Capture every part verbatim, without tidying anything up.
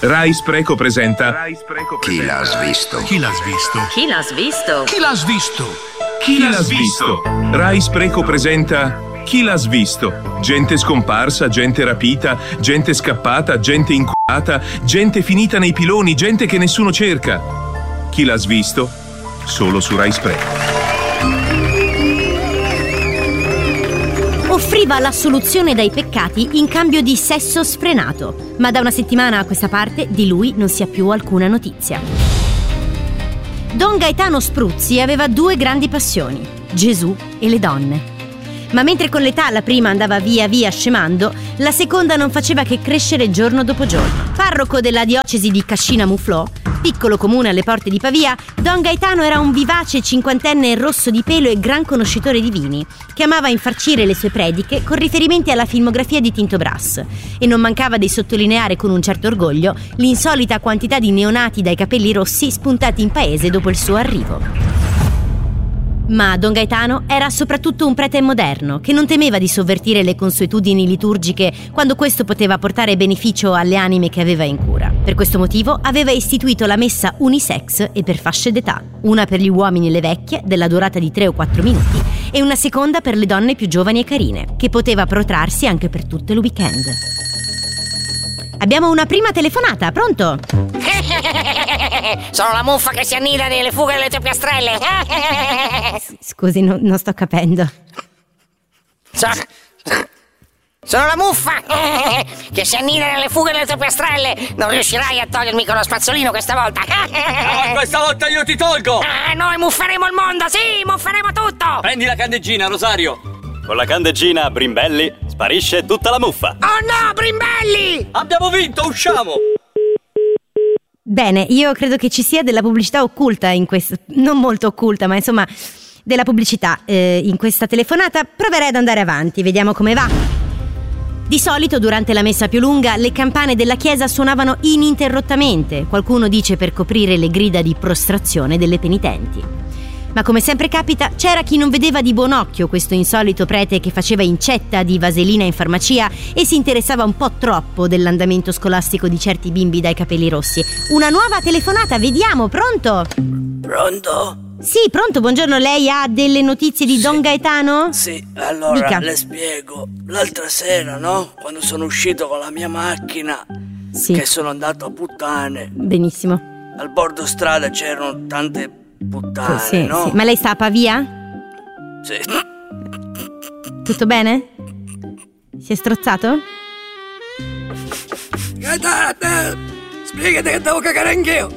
Rai Spreco presenta Chi l'ha svisto? Chi l'ha svisto? Chi l'ha svisto? Chi l'ha svisto? Chi l'ha svisto? Rai Spreco presenta Chi l'ha svisto? Gente scomparsa, gente rapita, gente scappata, gente inculata, gente finita nei piloni, gente che nessuno cerca. Chi l'ha svisto? Solo su Rai Spreco. Offriva la soluzione dai peccati in cambio di sesso sfrenato, ma da una settimana a questa parte di lui non si ha più alcuna notizia. Don Gaetano Spruzzi aveva due grandi passioni: Gesù e le donne. Ma mentre con l'età la prima andava via via scemando, la seconda non faceva che crescere giorno dopo giorno. Parroco della diocesi di Cascina Muflò, piccolo comune alle porte di Pavia, Don Gaetano era un vivace cinquantenne rosso di pelo e gran conoscitore di vini, che amava infarcire le sue prediche con riferimenti alla filmografia di Tinto Brass, e non mancava di sottolineare con un certo orgoglio l'insolita quantità di neonati dai capelli rossi spuntati in paese dopo il suo arrivo. Ma Don Gaetano era soprattutto un prete moderno che non temeva di sovvertire le consuetudini liturgiche quando questo poteva portare beneficio alle anime che aveva in cura. Per questo motivo aveva istituito la messa unisex e per fasce d'età, una per gli uomini e le vecchie della durata di tre o quattro minuti e una seconda per le donne più giovani e carine, che poteva protrarsi anche per tutto il weekend. Abbiamo una prima telefonata, pronto? Sono la muffa che si annida nelle fughe delle tue piastrelle. Scusi, no, non sto capendo. So, sono la muffa che si annida nelle fughe delle tue piastrelle. Non riuscirai a togliermi con lo spazzolino questa volta. Ah, questa volta io ti tolgo. Ah, noi mufferemo il mondo, sì, mufferemo tutto. Prendi la candeggina, Rosario. Con la candeggina Brimbelli sparisce tutta la muffa. Oh no, Brimbelli! Abbiamo vinto, usciamo. Bene, io credo che ci sia della pubblicità occulta in questo, non molto occulta, ma insomma della pubblicità eh, in questa telefonata. Proverei ad andare avanti, vediamo come va. Di solito durante la messa più lunga le campane della chiesa suonavano ininterrottamente, qualcuno dice per coprire le grida di prostrazione delle penitenti. Ma come sempre capita, c'era chi non vedeva di buon occhio questo insolito prete che faceva incetta di vaselina in farmacia e si interessava un po' troppo dell'andamento scolastico di certi bimbi dai capelli rossi. Una nuova telefonata, vediamo, pronto? Pronto? Sì, pronto, buongiorno, lei ha delle notizie di sì. Don Gaetano? Sì, allora Dica. Le spiego. L'altra sera, no? Quando sono uscito con la mia macchina, sì. Che sono andato a puttane. Benissimo. Al bordo strada c'erano tante puttane, sì, no? Sì. Ma lei sta a Pavia? Sì. Tutto bene? Si è strozzato? Gaetano, spiegate che devo cagare anch'io.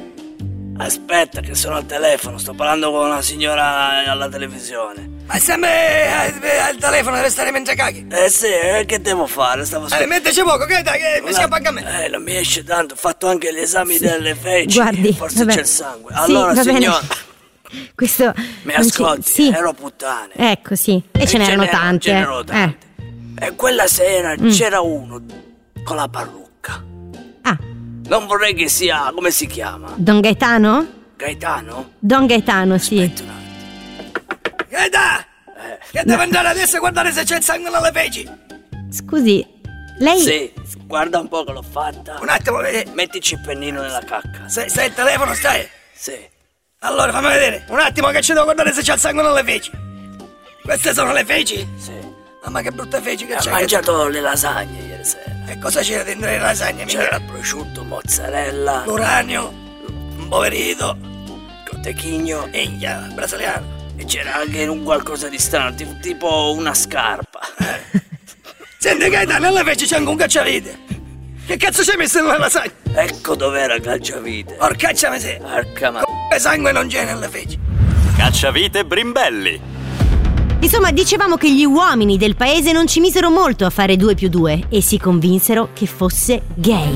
Aspetta che sono al telefono, sto parlando con una signora alla televisione. Ma sempre al telefono deve stare mentre caghi? Eh sì, eh, che devo fare? Stavo Eh, metteci poco, che dai, che mi scappa anche a me. Eh, non mi esce tanto, ho fatto anche gli esami sì. delle feci. Guardi, forse vabbè. c'è il sangue. Sì, allora, va signora, bene. Questo mi ascolti? Ci... Sì. Ero puttane. Ecco, sì. E, e ce n'erano tante. Ce n'erano tante. Eh. E quella sera mm. c'era uno con la parrucca. Ah. Non vorrei che sia, come si chiama? Don Gaetano? Gaetano? Don Gaetano, sì. Aspetta un attimo. Gaetano! Eh. Che devo andare adesso a guardare se c'è il sangue nelle feci. Scusi, lei... Sì, guarda un po' che l'ho fatta. Un attimo, eh. Mettici il pennino nella cacca. Stai, stai al telefono, stai? Sì. Allora, fammi vedere. Un attimo che ci devo guardare se c'è il sangue nelle feci. Queste sono le feci? Sì. Mamma, che brutte feci che Ho c'è. Ho mangiato che... le lasagne ieri sera. E cosa c'era dentro le lasagne? C'era prosciutto, mozzarella, l'uranio, un poverito, cotechigno, eglia, brasiliano. E c'era anche un qualcosa di strano, tipo una scarpa. Eh. Senti Gaetano, nelle feci c'è anche un cacciavite. Che cazzo c'hai messo nella lasagna? Ecco dov'era il cacciavite. Porcaccia me sei. Porca ma... Come sangue non c'è nelle feci. Cacciavite Brimbelli. Insomma, dicevamo che gli uomini del paese non ci misero molto a fare due più due e si convinsero che fosse gay.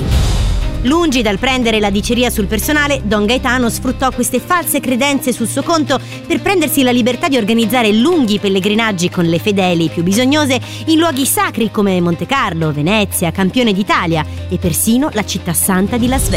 Lungi dal prendere la diceria sul personale, Don Gaetano sfruttò queste false credenze sul suo conto per prendersi la libertà di organizzare lunghi pellegrinaggi con le fedeli più bisognose in luoghi sacri come Monte Carlo, Venezia, Campione d'Italia e persino la città santa di Las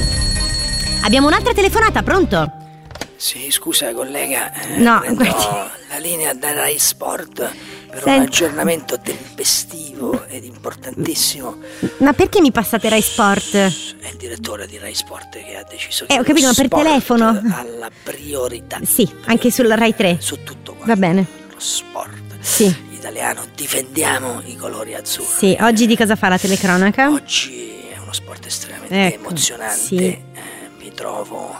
Vegas. Abbiamo un'altra telefonata, pronto? Sì, scusa collega, eh, no, prendo guardi. la linea da Rai Sport per Senta. un aggiornamento tempestivo ed importantissimo. Ma perché mi passate Rai Sport? Eh, il direttore di Rai Sport che ha deciso Eh, che ho capito, lo ma per sport telefono? ha la priorità. Sì, anche sulla Rai tre. Su tutto quanto. Va bene. Lo sport Sì. italiano, difendiamo i colori azzurri. Sì, oggi di cosa fa la telecronaca? Oggi è uno sport estremamente Ecco, emozionante. sì. Eh, mi trovo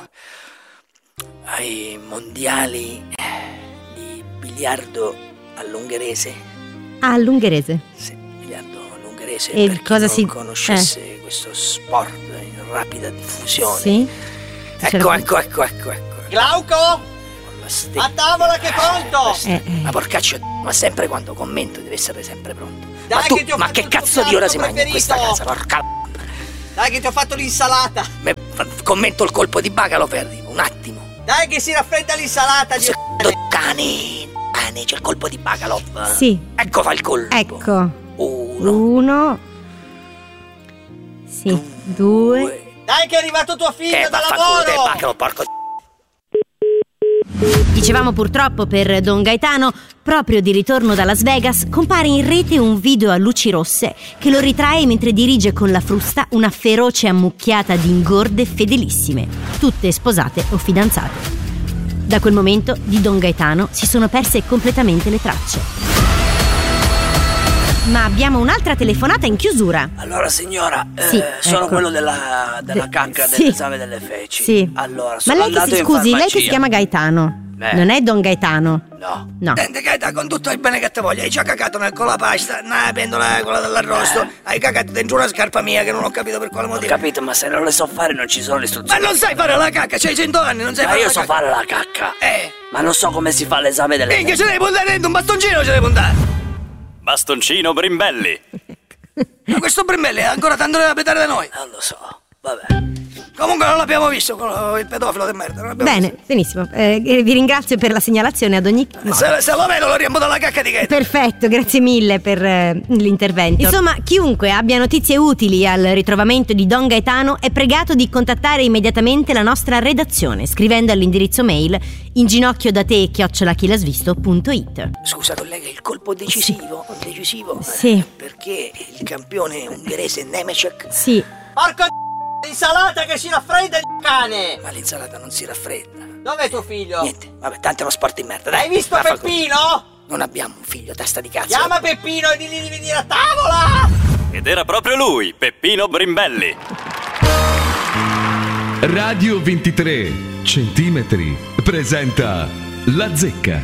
ai mondiali di biliardo all'ungherese. Ah, all'ungherese. Sì, biliardo all'ungherese. E per chi cosa non si- conoscesse questo sport in rapida diffusione. Sì. Ecco, ecco, ecco, ecco, ecco. Glauco? Con la stecca. A tavola che è pronto! Eh, eh. Ma porcaccio, ma sempre quando commento deve essere sempre pronto. Dai, ma tu, che ti ho ma fatto che il tuo cazzo di ora piatto si mangia in questa preferito? casa? Porca Dai che ti ho fatto l'insalata! Me- commento il colpo di bacalo per un attimo. Dai che si raffredda l'insalata! Dio. Secondo cane, cane, c'è il colpo di bacalo. Sì. Ecco fa il colpo. Ecco. Uno, Uno. Sì. Due. due. Dai che è arrivato tuo figlio Eh, da vaffanculo, te, lavoro! bacalo, porco. Dicevamo purtroppo per Don Gaetano, proprio di ritorno da Las Vegas, compare in rete un video a luci rosse che lo ritrae mentre dirige con la frusta una feroce ammucchiata di ingorde fedelissime, tutte sposate o fidanzate. Da quel momento di Don Gaetano si sono perse completamente le tracce. Ma abbiamo un'altra telefonata in chiusura. Allora signora, eh, Sì, sono ecco. quello della, della De- cacca sì. dell'esame delle feci. Sì. Allora, Ma sono lei che andato si in scusi, lei che farmacia. si chiama Gaetano. Eh. Non è Don Gaetano? No. No. Senti Gaeta, con tutto il bene che ti voglio, hai già cagato nel colapasta, nella pentola quella dell'arrosto, Eh. hai cagato dentro una scarpa mia che non ho capito per quale motivo. Ho capito, ma se non le so fare non ci sono le Ma istruzioni. non sai fare la cacca, c'hai cento anni, non sai Ma fare io la so cacca. fare la cacca. Eh, Ma non so come si fa l'esame delle minchia, ce devi puntare dentro un bastoncino, ce devi puntare. Bastoncino Brimbelli. Ma questo Brimbelli ha ancora tanto da petare da noi. Non lo so, vabbè. Comunque non l'abbiamo visto, con il pedofilo di merda. non l'abbiamo Bene, benissimo. Eh, vi ringrazio per la segnalazione ad ogni modo. visto. Se, se lo vedo lo riempo dalla cacca di Gaeta. Perfetto, grazie mille per eh, l'intervento. Insomma, chiunque abbia notizie utili al ritrovamento di Don Gaetano è pregato di contattare immediatamente la nostra redazione scrivendo all'indirizzo mail inginocchiodate chiocciola chilasvisto punto it. Scusa collega, il colpo decisivo, decisivo, Sì. eh, perché il campione ungherese Nemecek, Sì. Porco l'insalata che si raffredda il cane! ma l'insalata non si raffredda. Dov'è tuo figlio? Niente, vabbè, tanto è uno sport in merda, dai. Hai visto vaffanculo. Peppino? Non abbiamo un figlio, testa di cazzo. Chiama Peppino e digli di venire a tavola! Ed era proprio lui, Peppino Brimbelli. Radio ventitré centimetri presenta La Zecca.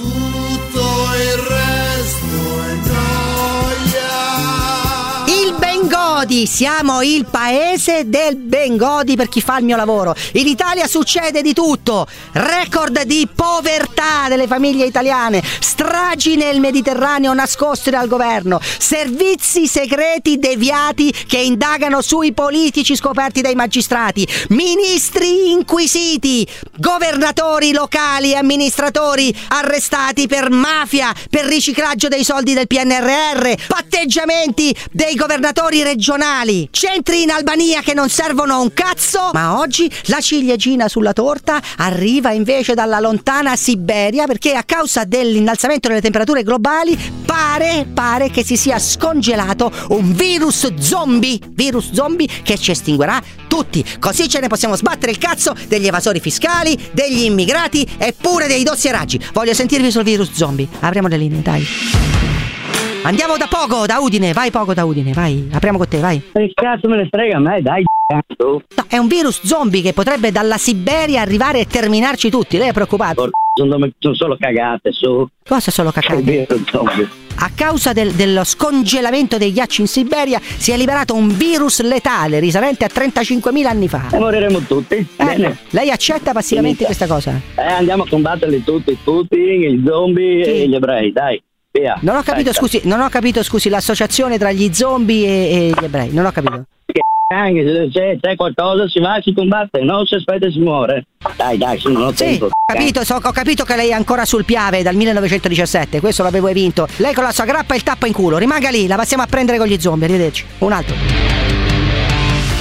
Il Bengodi, siamo il paese del Bengodi per chi fa il mio lavoro. In Italia succede di tutto: record di povertà delle famiglie italiane, stragi nel Mediterraneo nascoste dal governo, servizi segreti deviati che indagano sui politici scoperti dai magistrati, ministri inquisiti, governatori locali e amministratori arrestati per mafia, per riciclaggio dei soldi del P N R R, patteggiamenti dei governatori regionali, centri in Albania che non servono a un cazzo. Ma oggi la ciliegina sulla torta arriva invece dalla lontana Siberia, perché a causa dell'innalzamento delle temperature globali pare, pare che si sia scongelato un virus zombie, virus zombie che ci estinguerà tutti, così ce ne possiamo sbattere il cazzo degli evasori fiscali, degli immigrati e pure dei dossieraggi. Voglio sentirvi sul virus zombie. Apriamo le linee, dai. Andiamo da Pogo, da Udine, vai Pogo da Udine, vai, apriamo con te, vai. Che cazzo me ne frega a me, dai cazzo. No, è un virus zombie che potrebbe dalla Siberia arrivare e terminarci tutti, lei è preoccupato? Porca, sono, sono solo cagate su. Cosa solo Che cacate? virus zombie. A causa del- dello scongelamento dei ghiacci in Siberia si è liberato un virus letale risalente a trentacinquemila anni fa. E moriremo tutti. Eh, Bene. lei accetta passivamente Finita. questa cosa? Eh, andiamo a combatterli tutti, tutti, i zombie Sì. e gli ebrei, dai. Via. Non ho capito, Aspetta. scusi, non ho capito, scusi, l'associazione tra gli zombie e, e gli ebrei, non ho capito. Che anche se c'è, c'è qualcosa si va, si combatte, non si aspetta e si muore. Dai, dai, su, non ho Sì, tempo. ho capito, so- ho capito che lei è ancora sul Piave dal millenovecentodiciassette, questo l'avevo vinto. Lei con la sua grappa e il tappo in culo, rimanga lì, la passiamo a prendere con gli zombie, arrivederci. Un altro.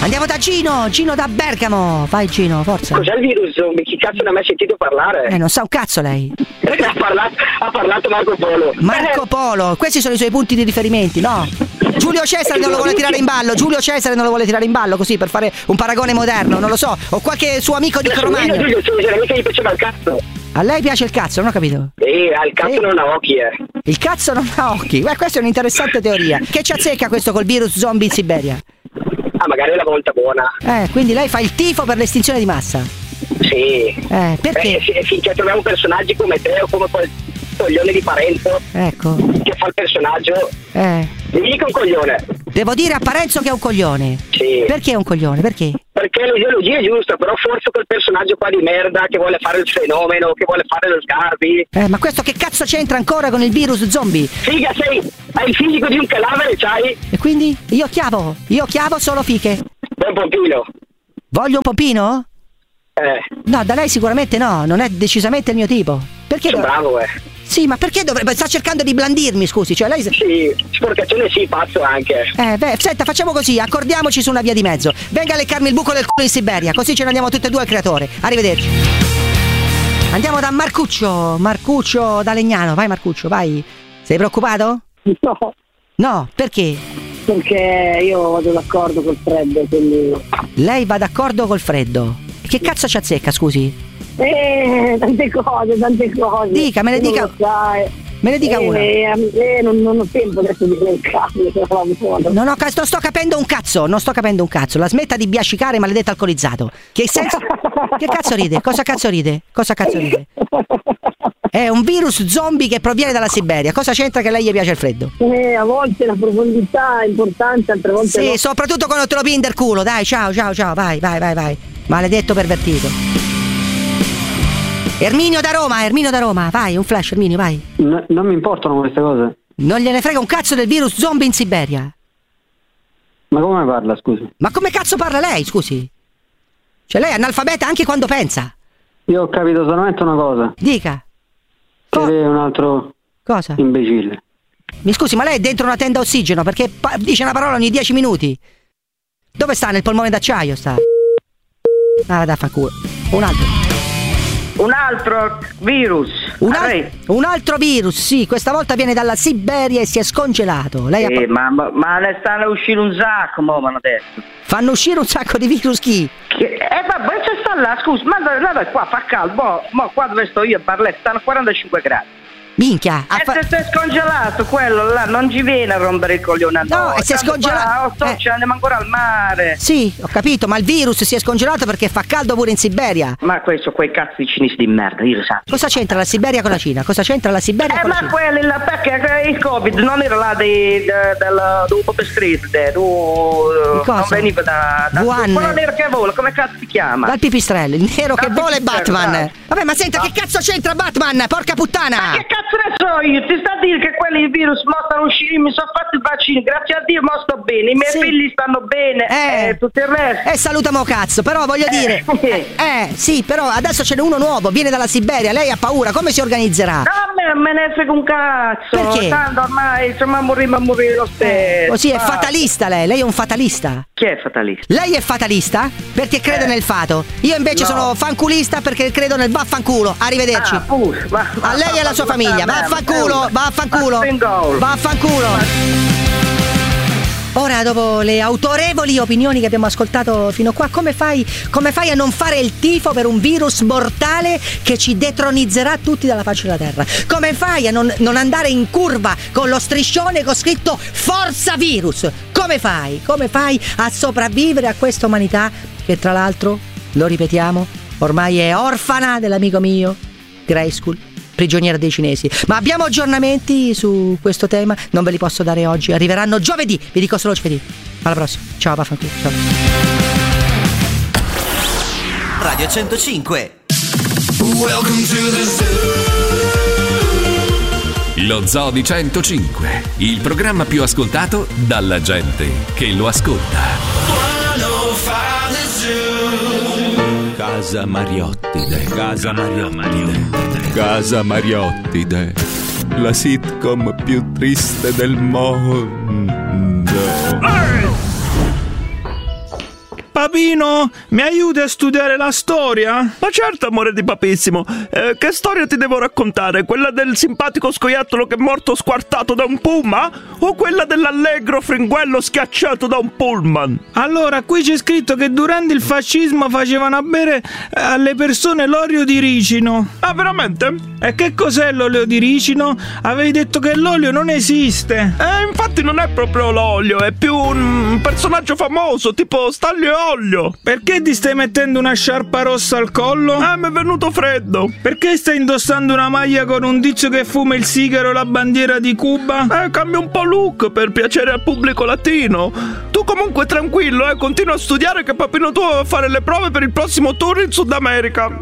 Andiamo da Gino, Gino da Bergamo. Vai Gino, forza. Cos'è il virus zombie? Chi cazzo ne ha mai sentito parlare? Eh, non sa un cazzo lei. ha, parlato, ha parlato Marco Polo. Marco Polo, questi sono i suoi punti di riferimenti, no? Giulio Cesare non lo vuole tirare in ballo, Giulio Cesare non lo vuole tirare in ballo così per fare un paragone moderno, non lo so. O qualche suo amico di Cromagno. Giulio Cesare, mica gli piaceva il cazzo. A lei piace il cazzo, non ho capito. Eh, il cazzo eh. non ha occhi, eh. Il cazzo non ha occhi. Beh, questa è un'interessante teoria. Che ci azzecca questo col virus zombie in Siberia? Ah, magari è la volta buona. Eh, quindi lei fa il tifo per l'estinzione di massa. Sì. Eh, perché? Beh, finché troviamo personaggi come te o come quel coglione di Parenzo. Ecco. Che fa il personaggio. Eh. Mi dica un coglione. Devo dire a Parenzo che è un coglione. Sì. Perché è un coglione? Perché? Perché l'ideologia è giusta, però forse quel personaggio qua di merda che vuole fare il fenomeno, che vuole fare lo Sgarbi. Eh, ma questo che cazzo c'entra ancora con il virus zombie? Figa, sei, hai il fisico di un cadavere, c'hai? E quindi? Io chiavo, io chiavo solo fiche. Vuoi un pompino? Voglio un pompino? Eh. No, da lei sicuramente no, non è decisamente il mio tipo. Perché? Sono bravo, eh. Sì, ma perché dovrebbe... Sta cercando di blandirmi, scusi, cioè lei... Sì, sporcaccione sì, pazzo anche. Eh, beh, senta, facciamo così, accordiamoci su una via di mezzo. Venga a leccarmi il buco del culo in Siberia, così ce ne andiamo tutti e due al creatore. Arrivederci. Andiamo da Marcuccio, Marcuccio da Legnano, vai Marcuccio, vai. Sei preoccupato? No. No, perché? Perché io vado d'accordo col freddo, quindi... Lei va d'accordo col freddo? Che cazzo ci azzecca, scusi? Eh, tante cose, tante cose. Dica, me ne dica. Non lo sai. Me ne dica eh, una. Eh, eh, non, non ho tempo adesso di elencarmi. Non ho cazzo, non sto capendo un cazzo, non sto capendo un cazzo. La smetta di biascicare, maledetto alcolizzato. Che senso? Che cazzo ride? Cosa cazzo ride? Cosa cazzo ride? È un virus zombie che proviene dalla Siberia. Cosa c'entra che a lei gli piace il freddo? Eh, a volte la profondità è importante, altre volte sì, no. Soprattutto quando te lo pinder culo. Dai, ciao, ciao, ciao, vai, vai, vai, vai. Maledetto pervertito. Erminio da Roma, Erminio da Roma, vai, un flash Erminio, vai. No, non mi importano queste cose. Non gliene frega un cazzo del virus zombie in Siberia. Ma come parla, scusi? Ma come cazzo parla lei, scusi? Cioè lei è analfabeta anche quando pensa. Io ho capito solamente una cosa. Dica. Che lei è un altro cosa? Imbecille. Mi scusi, ma lei è dentro una tenda ossigeno perché pa- dice una parola ogni dieci minuti. Dove sta? Nel polmone d'acciaio sta. Ah, da fa culo. Un altro. Un altro virus. Un, al- un altro virus, sì, questa volta viene dalla Siberia e si è scongelato. Lei eh, ha... ma, ma, ma ne stanno uscendo un sacco, mo, mi hanno detto. Fanno uscire un sacco di virus chi? Che, eh vabbè, c'è sta là, scusa, ma guarda qua fa caldo, mo, mo qua dove sto io a Barletta stanno quarantacinque gradi. Minchia, e fa... se si è scongelato quello là, non ci viene a rompere il coglione a noi. No, e si è scongelato. Qua, oh, eh. Ci andiamo ancora al mare. Sì, ho capito, ma il virus si è scongelato perché fa caldo pure in Siberia. Ma questo, quei cazzo di cinesi di merda, io lo so. Cosa c'entra la Siberia con la Cina? Cosa c'entra la Siberia eh, con la Cina? Eh, ma quelli là, perché il Covid non era là di, de, del dopo Street, non veniva da, da Wuhan. quello nero che vola, come cazzo si chiama? Dal pipistrello, il nero Dal che vola è Batman. Dai. Vabbè, ma senta, no. Che cazzo c'entra Batman? Porca puttana! Ma che cazzo ne so io? Ti sta a dire che quelli il virus mo stanno uscendo, mi sono fatto il vaccino, grazie a Dio mo sto bene, i miei sì. figli stanno bene e eh, tutto il resto. Eh, salutamo cazzo, però voglio eh. dire, eh, sì, però adesso ce n'è uno nuovo, viene dalla Siberia, lei ha paura, come si organizzerà? No, a me, me ne frega un cazzo. Perché? Tanto ormai, insomma, morire, morire lo stesso. Così è fatalista lei, lei è un fatalista. Chi è fatalista? Lei è fatalista perché crede eh. nel fato. Io invece no. sono fanculista perché credo nel vaffanculo. Arrivederci. Ah, pus, va, va, a lei va, e alla sua famiglia. Vaffanculo, vaffanculo. Vaffanculo. Ora, dopo le autorevoli opinioni che abbiamo ascoltato fino a qua, come fai, come fai a non fare il tifo per un virus mortale che ci detronizzerà tutti dalla faccia della terra? Come fai a non, non andare in curva con lo striscione con scritto Forza Virus? Come fai? Come fai a sopravvivere a questa umanità che, tra l'altro, lo ripetiamo, ormai è orfana dell'amico mio Grayskull, prigioniera dei cinesi. Ma abbiamo aggiornamenti su questo tema, non ve li posso dare oggi, arriveranno giovedì, vi dico solo giovedì. Alla prossima, ciao, vaffanculo, ciao. Radio centocinque. Welcome to the zoo. Lo Zoo di centocinque, il programma più ascoltato dalla gente che lo ascolta. Casa Mariottide, Casa Mariottide, Casa Mariottide, la sitcom più triste del mondo. papino, mi aiuti a studiare la storia? Ma certo, amore di papissimo. Eh, che storia ti devo raccontare? Quella del simpatico scoiattolo che è morto squartato da un puma? O quella dell'allegro fringuello schiacciato da un pullman? Allora, qui c'è scritto che durante il fascismo facevano a bere alle persone l'olio di ricino. Ah, veramente? E che cos'è l'olio di ricino? Avevi detto che l'olio non esiste. Eh, infatti non è proprio l'olio, è più un personaggio famoso, tipo Stanlio e Olio. Perché ti stai mettendo una sciarpa rossa al collo? Ah, mi è venuto freddo. Perché stai indossando una maglia con un tizio che fuma il sigaro e la bandiera di Cuba? Eh, cambia un po' look per piacere al pubblico latino. Tu comunque tranquillo, eh, continua a studiare che papino tuo va a fare le prove per il prossimo tour in Sud America.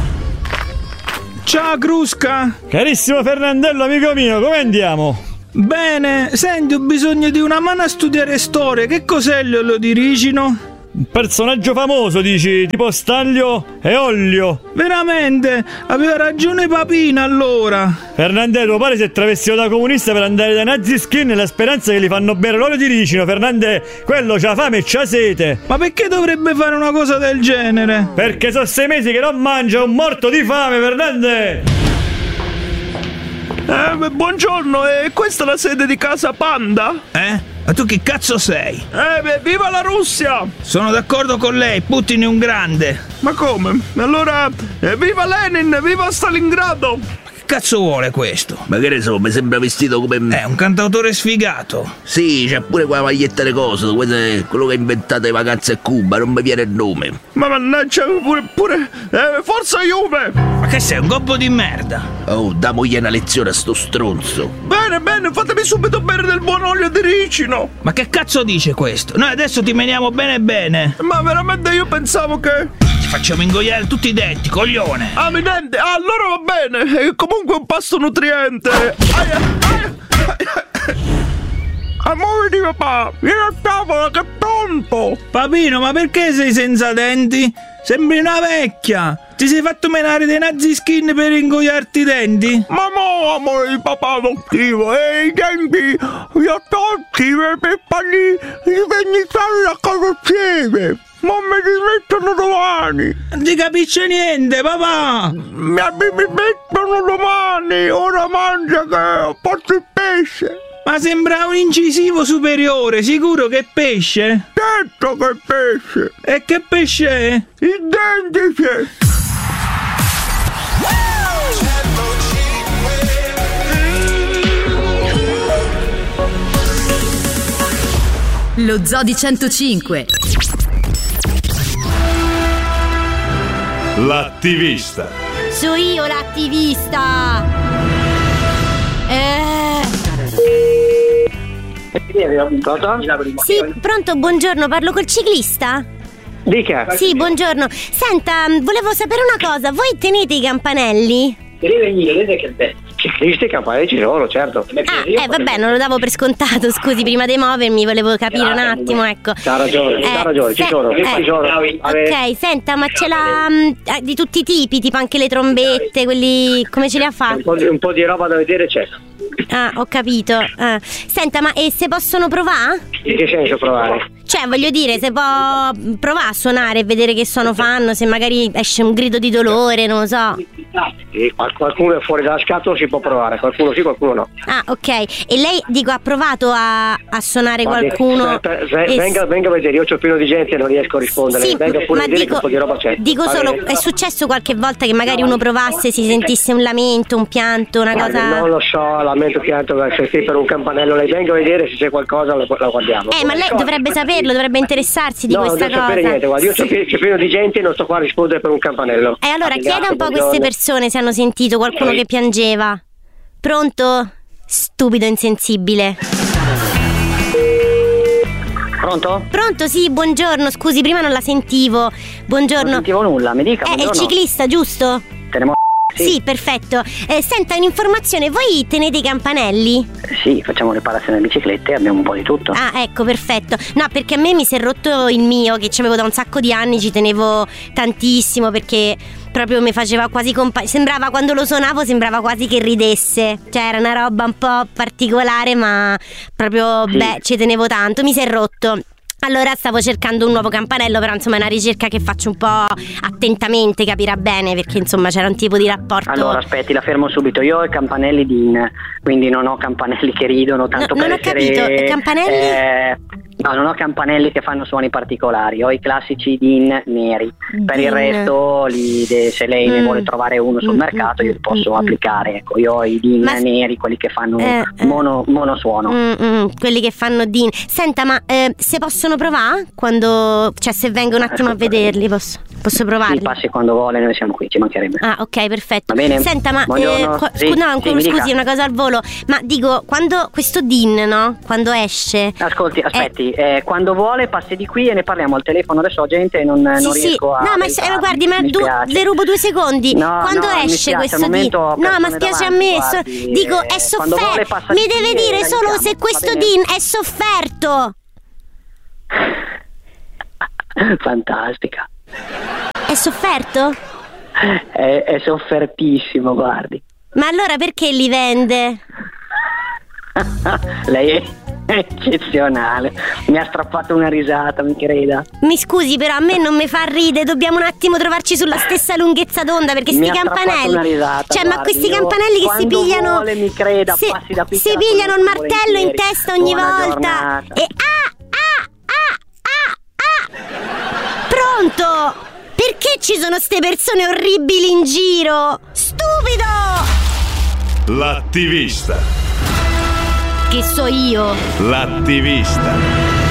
Ciao Crusca. Carissimo Fernandello, amico mio, come andiamo? Bene, senti, ho bisogno di una mano a studiare storia. Che cos'è l'olio di ricino? Un personaggio famoso, dici, tipo Stanlio e Ollio. Veramente? Aveva ragione Papina allora. Fernandello, pare si è travestito da comunista per andare dai nazi skin nella speranza che gli fanno bere l'olio di ricino. Fernande, quello c'ha fame e c'ha sete. Ma perché dovrebbe fare una cosa del genere? Perché sono sei mesi che non mangia, un morto di fame, Fernande. Eh, buongiorno, e questa è la sede di Casa Panda? Eh? Ma tu che cazzo sei? Eh, beh, viva la Russia! Sono d'accordo con lei, Putin è un grande. Ma come? Allora, eh, viva Lenin, viva Stalingrado! Che cazzo vuole questo? Ma che ne so, mi sembra vestito come... È un cantautore sfigato. Sì, c'ha pure quella maglietta di coso, quello che ha inventato le vacanze a Cuba, non mi viene il nome. Ma mannaggia, pure, pure, eh, forza Juve! Ma che sei, un gobbo di merda? Oh, damogli una lezione a sto stronzo. Bene, bene, fatemi subito bere del buon olio di ricino. Ma che cazzo dice questo? Noi adesso ti meniamo bene bene. Ma veramente io pensavo che... Ti facciamo ingoiare tutti i denti, coglione. Ah, mi denti? Ah, allora va bene. È comunque un pasto nutriente. Aia, aia, aia. Amore di papà, vieni a tavola, che tonto. Papino, ma perché sei senza denti? Sembri una vecchia. Ti sei fatto menare dei nazi skin per ingoiarti i denti? Ma mo, amore di papà adottivo, e i denti li ho tolti per farli rivendicare la carrozziere. Ma mi rimettono domani. Non ti capisce niente, papà. Mi, mi mettono domani. Ora mangia che ho fatto il pesce. Ma sembra un incisivo superiore, sicuro che è pesce? Certo che è pesce. E che pesce è? Il dentice. Lo Zoo di centocinque. L'attivista. So io l'attivista. Eh. Sì, pronto, buongiorno, parlo col ciclista? Dica. Sì, buongiorno. Senta, volevo sapere una cosa, voi tenete i campanelli? Ciclisti, campanelli ci sono, certo. Ah, eh vabbè, non lo davo per scontato, scusi, prima di muovermi volevo capire un attimo, ecco. C'ha ragione, Eh, c'ha ragione, ci se- sono, eh, ci sono. Ok, senta, ma ce l'ha mm, eh, di tutti i tipi, tipo anche le trombette, quelli, come ce li ha Un fatti? po' di, un po' di roba da vedere c'è. Ah, ho capito. Ah. Senta, ma e se possono provare? In che senso provare? Cioè, voglio dire, se può provare a suonare e vedere che suono fanno, se magari esce un grido di dolore, non lo so. Sì, qual- qualcuno è fuori dalla scatola, si può provare, qualcuno sì, qualcuno no. Ah, ok. E lei, dico, ha provato a, a suonare Guardi, qualcuno? eh, eh, e- venga, venga a vedere, io c'ho pieno di gente e non riesco a rispondere. Sì, venga pure ma a vedere dico- che un po' di roba c'è. Dico Va solo, bene? è successo qualche volta che magari uno provasse, si sentisse un lamento, un pianto, una Guardi, cosa... non lo so, lamento pianto se sì per un campanello, lei venga a vedere se c'è qualcosa, la, la guardiamo. Eh, ma lei dovrebbe saperlo, dovrebbe interessarsi di no, questa non devo cosa. sapere niente, guardi, io c'ho pie- c'ho pieno di gente e non sto qua a rispondere per un campanello. E allora Grazie, chieda un po' a queste buongiorno. persone se hanno sentito qualcuno che piangeva. Pronto? Stupido insensibile. Pronto? Pronto, sì, buongiorno, scusi, prima non la sentivo. Buongiorno. Non sentivo nulla, mi dica, Eh, è il buongiorno. ciclista, giusto? Tenemo Sì, sì. perfetto. Eh, senta, un'informazione, voi tenete i campanelli? Sì, facciamo riparazione alle biciclette, abbiamo un po' di tutto. Ah, ecco, perfetto. No, perché a me mi si è rotto il mio, che c'avevo da un sacco di anni, ci tenevo tantissimo perché proprio mi faceva quasi compagnia. Sembrava, quando lo suonavo, sembrava quasi che ridesse. Cioè, era una roba un po' particolare, ma proprio, Sì. beh, ci tenevo tanto. Mi si è rotto. Allora stavo cercando un nuovo campanello, però insomma è una ricerca che faccio un po' attentamente, capirà bene, perché insomma c'era un tipo di rapporto. Allora aspetti, la fermo subito. Io ho i campanelli D I N, quindi non ho campanelli che ridono, tanto no, per non essere... ho capito, campanelli? Eh, no, non ho campanelli che fanno suoni particolari, ho i classici D I N neri. D I N. Per il resto, li de- se lei mm. ne vuole trovare uno sul mm. mercato, io li posso mm. applicare. Ecco, io ho i D I N ma... neri, quelli che fanno eh, mono, monosuono. Mm, mm, quelli che fanno D I N. Senta, ma eh, se possono provare? Quando, cioè se vengo un attimo a vederli, posso, posso provarli? Sì, passi quando vuole, noi siamo qui, ci mancherebbe. Ah, ok, perfetto. Va bene. Senta, ma eh, qua, sì, scu- no, sì, scusi, dica. una cosa al volo. Ma dico, quando questo D I N, no? Quando esce. Ascolti, aspetti, eh, eh, quando vuole passi di qui e ne parliamo al telefono. Adesso ho gente e non, sì, non sì. riesco a. No, ma se, guardi, ma du- le rubo due secondi. No, quando no, esce questo D I N? No, ma spiace a me. So- dico, è sofferto. Mi deve dire solo se questo D I N è sofferto. Fantastica. È sofferto? È, è soffertissimo, guardi. Ma allora perché li vende? Lei è eccezionale. Mi ha strappato una risata, mi creda. Mi scusi, però a me non mi fa ridere. Dobbiamo un attimo trovarci sulla stessa lunghezza d'onda, perché mi sti campanelli una risata, cioè guardi, ma questi campanelli che si pigliano vuole, mi creda, si, passi da si pigliano il martello in testa ogni Buona volta giornata. E ah ah ah ah ah pronto? Perché ci sono ste persone orribili in giro? Stupido! L'attivista. Che so io? L'attivista.